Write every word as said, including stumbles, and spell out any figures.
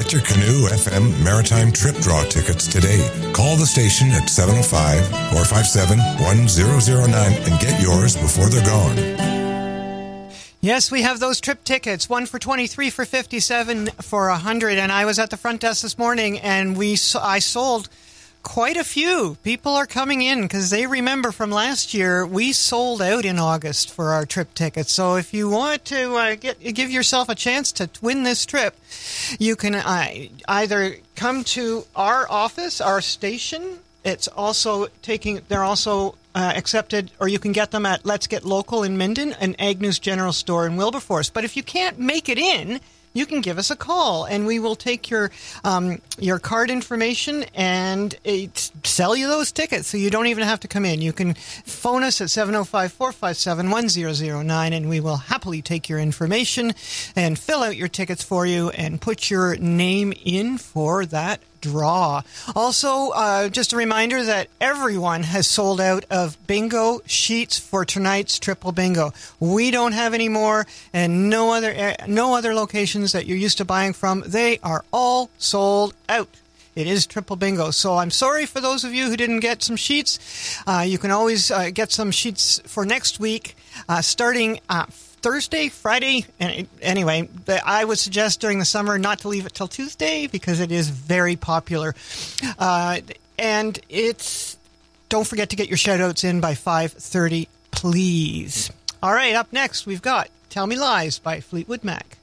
Get your Canoe F M Maritime Trip Draw tickets today. Call the station at seven oh five, four five seven, one zero zero nine and get yours before they're gone. Yes, we have those trip tickets. One for twenty-three, for fifty-seven, for one hundred. And I was at the front desk this morning, and we I sold quite a few. People are coming in because they remember from last year we sold out in August for our trip tickets. So if you want to uh, get give yourself a chance to win this trip, you can uh, either come to our office, our station. It's also taking. They're also uh, accepted, or you can get them at Let's Get Local in Minden and Agnews General Store in Wilberforce. But if you can't make it in, you can give us a call, and we will take your um, your card information and uh, sell you those tickets, so you don't even have to come in. You can phone us at seven oh five, four five seven, one zero zero nine, and we will happily take your information and fill out your tickets for you and put your name in for that draw. Also, uh, just a reminder that everyone has sold out of bingo sheets for tonight's triple bingo. We don't have any more, and no other no other locations that you're used to buying from. They are all sold out. It is triple bingo. So I'm sorry for those of you who didn't get some sheets. Uh, you can always uh, get some sheets for next week, uh, starting uh, Thursday, Friday, and anyway, I would suggest during the summer not to leave it till Tuesday because it is very popular. Uh, and it's, don't forget to get your shout-outs in by five thirty, please. All right, up next, we've got Tell Me Lies by Fleetwood Mac.